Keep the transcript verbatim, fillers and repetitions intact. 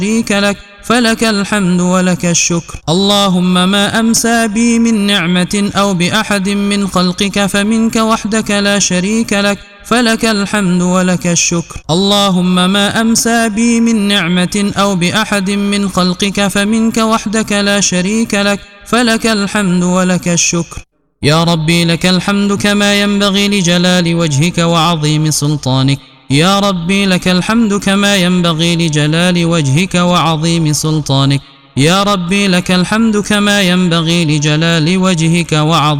شريك لك، فلك الحمد ولك الشكر. اللهم ما أمسى بي من نعمة أو بأحد من خلقك فمنك وحدك لا شريك لك، فلك الحمد ولك الشكر. اللهم ما أمسى بي من نعمة أو بأحد من خلقك فمنك وحدك لا شريك لك، فلك الحمد ولك الشكر. يا ربي لك الحمد كما ينبغي لجلال وجهك وعظيم سلطانك. يا ربي لك الحمد كما ينبغي لجلال وجهك وعظيم سلطانك. يا ربي لك الحمد كما ينبغي لجلال وجهك وعظيم